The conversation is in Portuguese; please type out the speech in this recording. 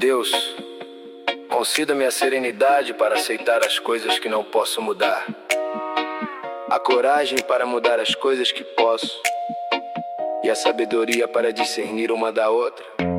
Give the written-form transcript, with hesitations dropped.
Deus, conceda-me a serenidade para aceitar as coisas que não posso mudar, a coragem para mudar as coisas que posso e a sabedoria para discernir uma da outra.